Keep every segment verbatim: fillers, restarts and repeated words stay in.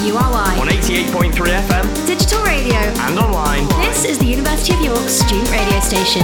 W R Y. On eighty-eight point three F M. Digital radio. And online. This is the University of York student radio station.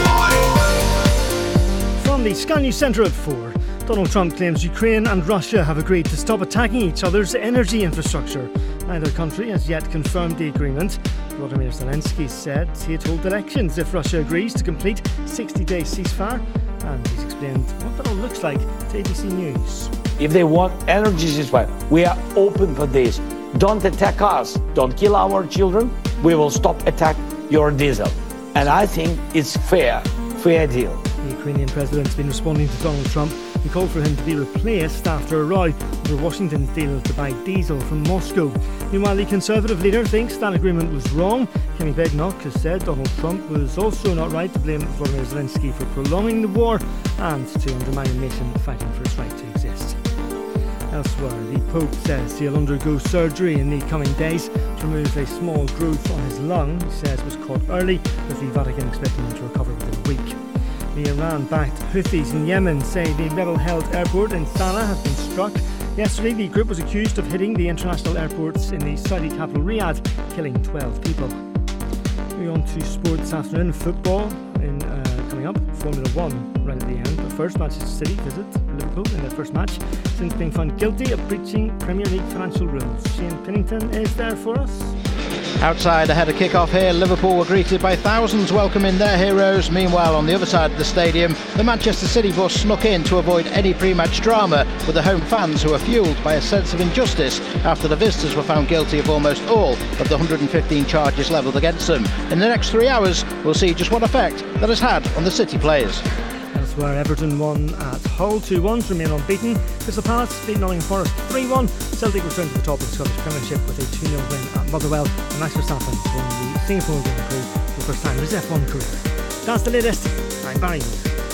From the Sky News Centre at four, Donald Trump claims Ukraine and Russia have agreed to stop attacking each other's energy infrastructure. Neither country has yet confirmed the agreement. Volodymyr Zelensky said he'd hold elections if Russia agrees to complete sixty-day ceasefire. And he's explained what that all looks like to A B C News. If they want energy ceasefire, we are open for this. Don't attack us. Don't kill our children. We will stop attack your diesel. And I think it's fair, fair deal. The Ukrainian president's been responding to Donald Trump and called for him to be replaced after a row over Washington's deal to buy diesel from Moscow. Meanwhile, the Conservative leader thinks that agreement was wrong. Kenny Bednock has said Donald Trump was also not right to blame Volodymyr Zelensky for prolonging the war and to undermine a nation fighting for its right to exist. Elsewhere, the Pope says he'll undergo surgery in the coming days to remove a small growth on his lung. He says it was caught early, with the Vatican expecting him to recover within a week. The Iran-backed Houthis in Yemen say the rebel-held airport in Sana'a has been struck. Yesterday, the group was accused of hitting the international airports in the Saudi capital Riyadh, killing twelve people. Moving on to sport this afternoon, football in, uh, coming up, Formula One right at the end. But first, Manchester City visit Liverpool in their first match since being found guilty of breaching Premier League financial rules. Shane Pennington is there for us. Outside ahead of kick-off here, Liverpool were greeted by thousands welcoming their heroes. Meanwhile, on the other side of the stadium, the Manchester City bus snuck in to avoid any pre-match drama with the home fans who were fuelled by a sense of injustice after the visitors were found guilty of almost all of the one hundred fifteen charges levelled against them. In the next three hours, we'll see just what effect that has had on the City players. Elsewhere, Everton won at Hull two one to remain unbeaten. Crystal Palace beat Nottingham Forest three one. Celtic returned to the top of the Scottish Premiership with a two nil win at Motherwell. And Max Verstappen won the Singapore Grand Prix for the first time in his F one career. That's the latest. I'm Barry.